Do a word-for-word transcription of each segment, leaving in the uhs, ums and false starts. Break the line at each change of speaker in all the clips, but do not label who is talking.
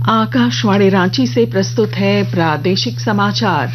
आकाशवाणी रांची से प्रस्तुत है प्रादेशिक समाचार।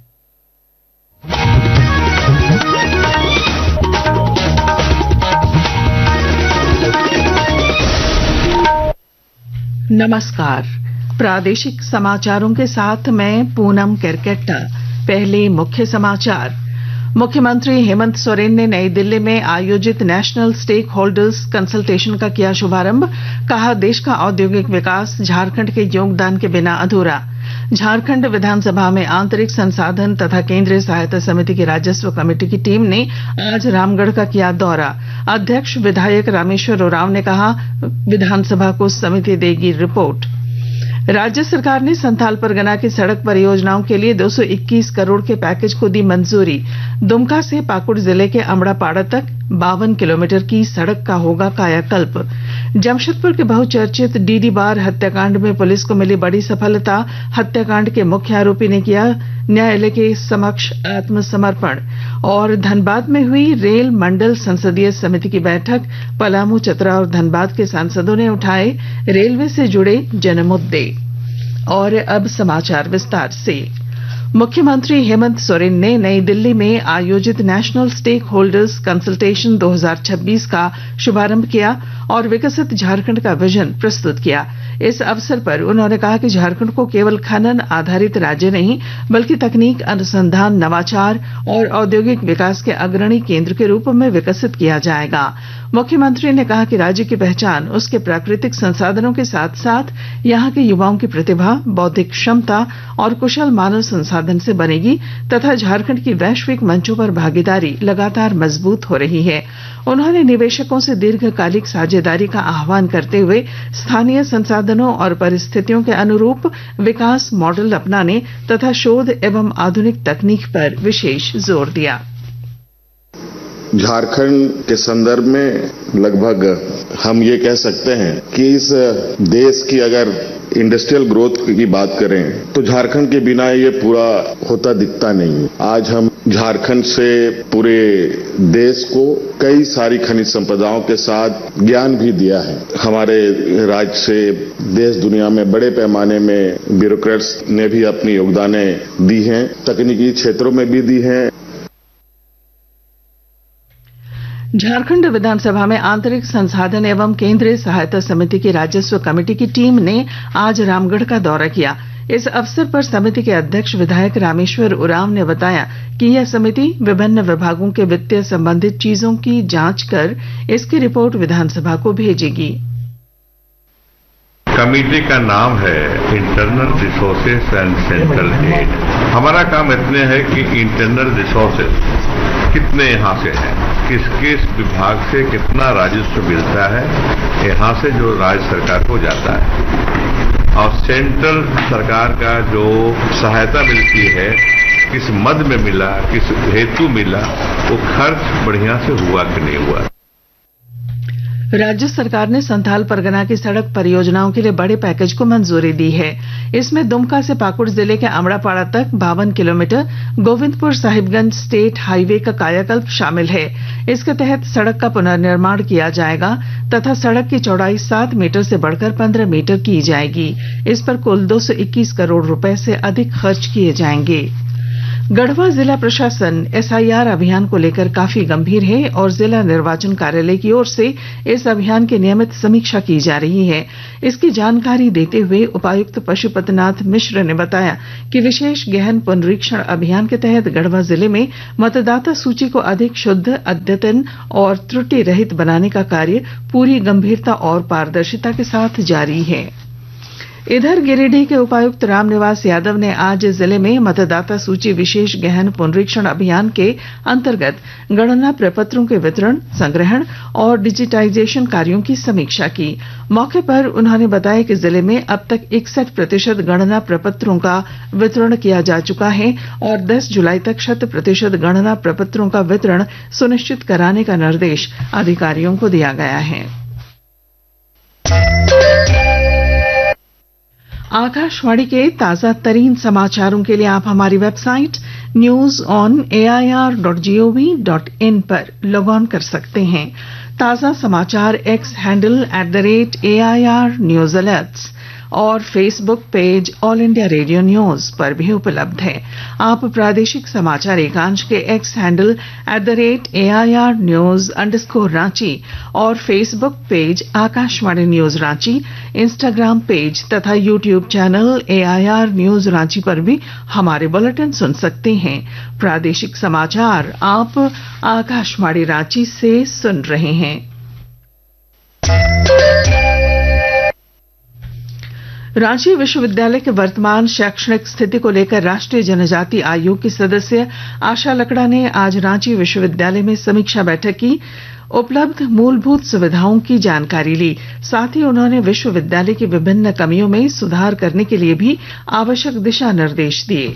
नमस्कार, प्रादेशिक समाचारों के साथ मैं पूनम केरकेट्टा। पहले मुख्य समाचार। मुख्यमंत्री हेमंत सोरेन ने नई दिल्ली में आयोजित नेशनल स्टेक होल्डर्स कंसल्टेशन का किया शुभारंभ। कहा, देश का औद्योगिक विकास झारखंड के योगदान के बिना अधूरा। झारखंड विधानसभा में आंतरिक संसाधन तथा केंद्रीय सहायता समिति की राजस्व कमेटी की टीम ने आज रामगढ़ का किया दौरा। अध्यक्ष विधायक रामेश्वर उरांव ने कहा, विधानसभा को समिति देगी रिपोर्ट। राज्य सरकार ने संथाल परगना की सड़क परियोजनाओं के लिए दो सौ इक्कीस करोड़ के पैकेज को दी मंजूरी। दुमका से पाकुड़ जिले के अमड़ापाड़ा तक बावन किलोमीटर की सड़क का होगा कायाकल्प। जमशेदपुर के बहुचर्चित डीडी बार हत्याकांड में पुलिस को मिली बड़ी सफलता। हत्याकांड के मुख्य आरोपी ने किया न्यायालय के समक्ष आत्मसमर्पण। और धनबाद में हुई रेल मंडल संसदीय समिति की बैठक। पलामू, चतरा और धनबाद के सांसदों ने उठाए रेलवे से जुड़े जनमुद्दे। और अब समाचार विस्तार से। मुख्यमंत्री हेमंत सोरेन ने नई दिल्ली में आयोजित नेशनल स्टेक होल्डर्स कंसल्टेशन दो हज़ार छब्बीस का शुभारंभ किया और विकसित झारखंड का विजन प्रस्तुत किया। इस अवसर पर उन्होंने कहा कि झारखंड को केवल खनन आधारित राज्य नहीं बल्कि तकनीक, अनुसंधान, नवाचार और औद्योगिक विकास के अग्रणी केंद्र के रूप में विकसित किया जाएगा। मुख्यमंत्री ने कहा कि राज्य की पहचान उसके प्राकृतिक संसाधनों के साथ साथ यहां के युवाओं की प्रतिभा, बौद्धिक क्षमता और कुशल मानव संसाधन से बनेगी तथा झारखंड की वैश्विक मंचों पर भागीदारी लगातार मजबूत हो रही है। उन्होंने निवेशकों से दीर्घकालिक साझेदारी का आह्वान करते हुए स्थानीय संसाधनों और परिस्थितियों के अनुरूप विकास मॉडल अपनाने तथा शोध एवं आधुनिक तकनीक पर विशेष जोर दिया।
झारखंड के संदर्भ में लगभग हम ये कह सकते हैं कि इस देश की अगर इंडस्ट्रियल ग्रोथ की बात करें तो झारखंड के बिना ये पूरा होता दिखता नहीं। आज हम झारखंड से पूरे देश को कई सारी खनिज संपदाओं के साथ ज्ञान भी दिया है। हमारे राज्य से देश दुनिया में बड़े पैमाने में ब्यूरोक्रेट्स ने भी अपनी योगदानें दी हैं, तकनीकी क्षेत्रों में भी दी हैं।
झारखंड विधानसभा में आंतरिक संसाधन एवं केंद्रीय सहायता समिति की राजस्व कमेटी की टीम ने आज रामगढ़ का दौरा किया। इस अवसर पर समिति के अध्यक्ष विधायक रामेश्वर उरांव ने बताया कि यह समिति विभिन्न विभागों के वित्तीय संबंधित चीजों की जांच कर इसकी रिपोर्ट विधानसभा को भेजेगी।
कमेटी का नाम है internal resources and central add. हमारा काम इतने है कि इंटरनल रिसोर्सेज कितने यहाँ से हैं, किस किस विभाग से कितना राजस्व मिलता है, यहाँ से जो राज्य सरकार को जाता है, और सेंट्रल सरकार का जो सहायता मिलती है किस मद में मिला, किस हेतु मिला, वो खर्च बढ़िया से हुआ कि नहीं हुआ।
राज्य सरकार ने संथाल परगना की सड़क परियोजनाओं के लिए बड़े पैकेज को मंजूरी दी है। इसमें दुमका से पाकुड़ जिले के अमड़ापाड़ा तक बावन kilometre, Govindpur Sahibganj state highway का कायाकल्प शामिल है। इसके तहत सड़क का पुनर्निर्माण किया जाएगा तथा सड़क की चौड़ाई सात मीटर से बढ़कर पंद्रह मीटर की जाएगी। इस पर कुल दो सौ इक्कीस करोड़ रुपए से अधिक खर्च किए जाएंगे। गढ़वा जिला प्रशासन एसआईआर अभियान को लेकर काफी गंभीर है और जिला निर्वाचन कार्यालय की ओर से इस अभियान की नियमित समीक्षा की जा रही है। इसकी जानकारी देते हुए उपायुक्त पशुपतिनाथ मिश्र ने बताया कि विशेष गहन पुनरीक्षण अभियान के तहत गढ़वा जिले में मतदाता सूची को अधिक शुद्ध, अद्यतन और त्रुटि रहित बनाने का कार्य पूरी गंभीरता और पारदर्शिता के साथ जारी है। इधर गिरिडीह के उपायुक्त रामनिवास यादव ने आज जिले में मतदाता सूची विशेष गहन पुनरीक्षण अभियान के अंतर्गत गणना प्रपत्रों के वितरण, संग्रहण और डिजिटाइजेशन कार्यों की समीक्षा की। मौके पर उन्होंने बताया कि जिले में अब तक इकसठ प्रतिशत गणना प्रपत्रों का वितरण किया जा चुका है और दस जुलाई तक शत प्रतिशत गणना प्रपत्रों का वितरण सुनिश्चित कराने का निर्देश अधिकारियों को दिया गया है। आकाशवाणी के ताजा तरीन समाचारों के लिए आप हमारी website news on A I R dot G O V dot in पर लॉग ऑन कर सकते हैं। ताजा समाचार x handle at the rate A I R news alerts और Facebook page all India radio news पर भी उपलब्ध है। आप प्रादेशिक समाचार एकांश के x handle at the rate A I R news underscore Ranchi और Facebook page Akashvani news Ranchi, Instagram page तथा YouTube channel A I R news Ranchi पर भी हमारे बुलेटिन सुन सकते हैं। प्रादेशिक समाचार आप आकाशवाणी रांची से सुन रहे हैं। रांची विश्वविद्यालय के वर्तमान शैक्षणिक स्थिति को लेकर राष्ट्रीय जनजाति आयोग की सदस्य आशा लकड़ा ने आज रांची विश्वविद्यालय में समीक्षा बैठक की, उपलब्ध मूलभूत सुविधाओं की जानकारी ली। साथ ही उन्होंने विश्वविद्यालय की विभिन्न कमियों में सुधार करने के लिए भी आवश्यक दिशा निर्देश दिए।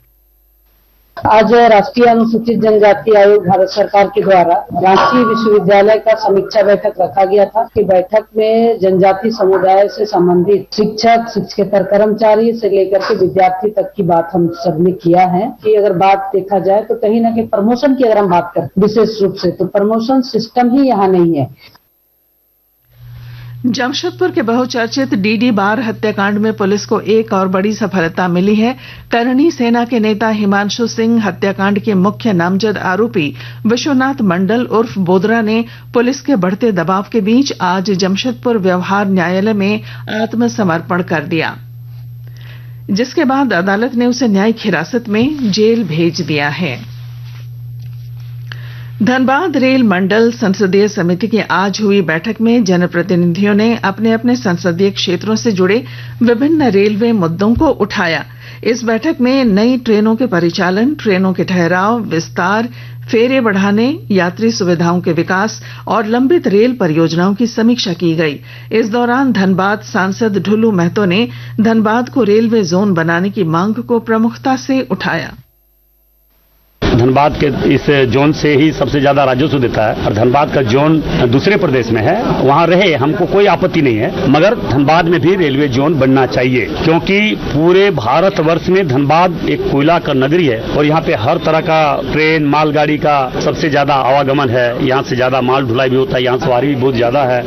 आज राष्ट्रीय अनुसूचित जनजाति आयोग भारत सरकार के द्वारा रांची विश्वविद्यालय का समीक्षा बैठक रखा गया था कि बैठक में जनजाति समुदाय से संबंधित शिक्षक, शिक्षकेतर कर्मचारी से लेकर के विद्यार्थी तक की बात हम सबने किया है कि अगर बात देखा जाए तो कहीं ना कहीं प्रमोशन की अगर हम बात करें विशेष रूप से तो प्रमोशन सिस्टम ही यहाँ नहीं है।
जमशेदपुर के बहुचर्चित डीडी बार हत्याकांड में पुलिस को एक और बड़ी सफलता मिली है। करणी सेना के नेता हिमांशु सिंह हत्याकांड के मुख्य नामजद आरोपी विश्वनाथ मंडल उर्फ बोदरा ने पुलिस के बढ़ते दबाव के बीच आज जमशेदपुर व्यवहार न्यायालय में आत्मसमर्पण कर दिया, जिसके बाद अदालत ने उसे न्यायिक हिरासत में जेल भेज दिया है। धनबाद रेल मंडल संसदीय समिति की आज हुई बैठक में जनप्रतिनिधियों ने अपने अपने संसदीय क्षेत्रों से जुड़े विभिन्न रेलवे मुद्दों को उठाया। इस बैठक में नई ट्रेनों के परिचालन, ट्रेनों के ठहराव, विस्तार, फेरे बढ़ाने, यात्री सुविधाओं के विकास और लंबित रेल परियोजनाओं की समीक्षा की गई। इस दौरान धनबाद सांसद ढुल्लू महतो ने धनबाद को रेलवे जोन बनाने की मांग को प्रमुखता से उठाया।
धनबाद के इस जोन से ही सबसे ज्यादा राजस्व देता है और धनबाद का जोन दूसरे प्रदेश में है, वहां रहे हमको कोई आपत्ति नहीं है, मगर धनबाद में भी रेलवे जोन बनना चाहिए क्योंकि पूरे भारतवर्ष में धनबाद एक कोयला का नगरी है और यहाँ पे हर तरह का ट्रेन, मालगाड़ी का सबसे ज्यादा आवागमन है। यहाँ से ज्यादा माल ढुलाई भी होता है, यहाँ सवारी भी बहुत ज्यादा है।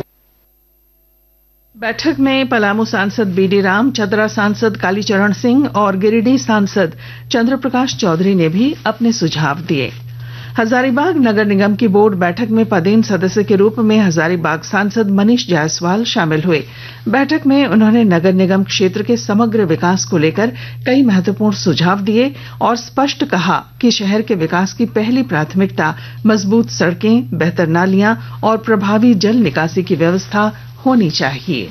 बैठक में पलामू सांसद बीडी राम, चतरा सांसद कालीचरण सिंह और गिरिडीह सांसद चंद्र प्रकाश चौधरी ने भी अपने सुझाव दिए। हजारीबाग नगर निगम की बोर्ड बैठक में पदेन सदस्य के रूप में हजारीबाग सांसद मनीष जायसवाल शामिल हुए। बैठक में उन्होंने नगर निगम क्षेत्र के समग्र विकास को लेकर कई महत्वपूर्ण सुझाव दिए और स्पष्ट कहा कि शहर के विकास की पहली प्राथमिकता मजबूत सड़कें, बेहतर नालियां और प्रभावी जल निकासी की व्यवस्था होनी चाहिए।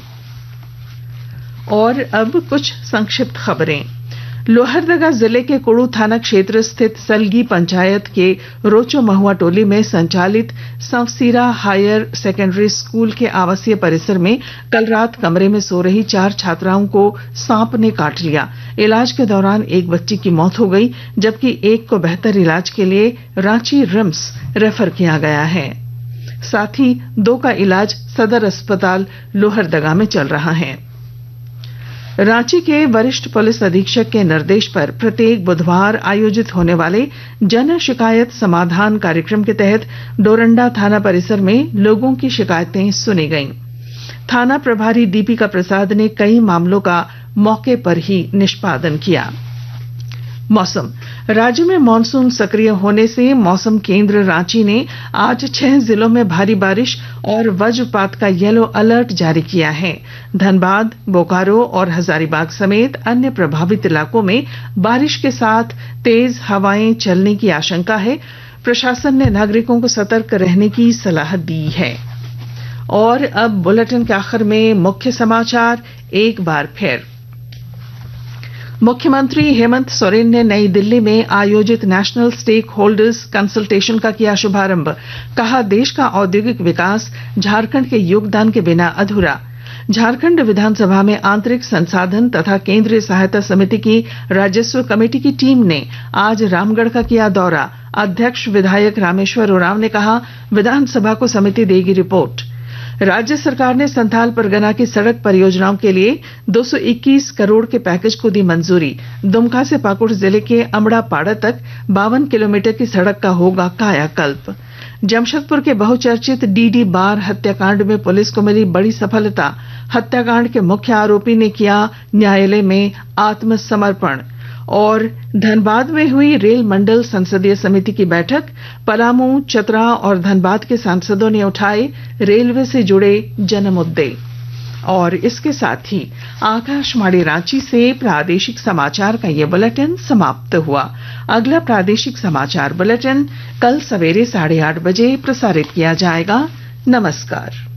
और अब कुछ संक्षिप्त खबरें। लोहरदगा जिले के कुड़ू थाना क्षेत्र स्थित सलगी पंचायत के रोचो महुआ टोली में संचालित सवसीरा हायर सेकेंडरी स्कूल के आवासीय परिसर में कल रात कमरे में सो रही चार छात्राओं को सांप ने काट लिया। इलाज के दौरान एक बच्ची की मौत हो गई, जबकि एक को बेहतर इलाज के लिए रांची रिम्स रेफर किया गया है। साथ ही दो का इलाज सदर अस्पताल लोहरदगा में चल रहा है। रांची के वरिष्ठ पुलिस अधीक्षक के निर्देश पर प्रत्येक बुधवार आयोजित होने वाले जन शिकायत समाधान कार्यक्रम के तहत डोरंडा थाना परिसर में लोगों की शिकायतें सुनी गईं। थाना प्रभारी दीपिका प्रसाद ने कई मामलों का मौके पर ही निष्पादन किया। मौसम। राज्य में मानसून सक्रिय होने से मौसम केंद्र रांची ने आज छह जिलों में भारी बारिश और वज्रपात का येलो अलर्ट जारी किया है। धनबाद, बोकारो और हजारीबाग समेत अन्य प्रभावित इलाकों में बारिश के साथ तेज हवाएं चलने की आशंका है। प्रशासन ने नागरिकों को सतर्क रहने की सलाह दी है। और अब बुलेटिन के आखिर में मुख्य समाचार एक बार फिर। मुख्यमंत्री हेमंत सोरेन ने नई दिल्ली में आयोजित नेशनल स्टेक होल्डर्स कंसल्टेशन का किया शुभारंभ। कहा, देश का औद्योगिक विकास झारखंड के योगदान के बिना अधूरा। झारखंड विधानसभा में आंतरिक संसाधन तथा केंद्रीय सहायता समिति की राजस्व कमेटी की टीम ने आज रामगढ़ का किया दौरा। अध्यक्ष विधायक रामेश्वर उरांव ने कहा, विधानसभा को समिति देगी रिपोर्ट। राज्य सरकार ने संथाल परगना की सड़क परियोजनाओं के लिए दो सौ इक्कीस करोड़ के पैकेज को दी मंजूरी। दुमका से पाकुड़ जिले के अमड़ा पाड़ा तक बावन किलोमीटर की सड़क का होगा कायाकल्प। जमशेदपुर के बहुचर्चित डीडी बार हत्याकांड में पुलिस को मिली बड़ी सफलता। हत्याकांड के मुख्य आरोपी ने किया न्यायालय में आत्मसमर्पण। और धनबाद में हुई रेल मंडल संसदीय समिति की बैठक। पलामू, चतरा और धनबाद के सांसदों ने उठाए रेलवे से जुड़े जन मुद्दे। और इसके साथ ही आकाशवाणी रांची से प्रादेशिक समाचार का ये बुलेटिन समाप्त हुआ। अगला प्रादेशिक समाचार बुलेटिन कल सवेरे साढ़े आठ बजे प्रसारित किया जाएगा। नमस्कार।